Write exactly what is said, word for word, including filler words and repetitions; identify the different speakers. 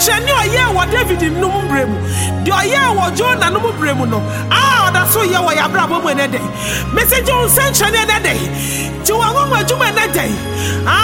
Speaker 1: nsɛnkyerɛnne a ɔyɛɛ wɔ David nom mbrɛ mu deɛ ɔyɛɛ wɔ Jonah nom mbrɛ mu no a ɔda so yɛ wɔ yɛabrabɔ mu ɛnɛ dɛn. Message wo nsɛnkyerɛnne ɛnɛ dɛn nti wɔn wɔn adwuma ɛnɛ dɛn a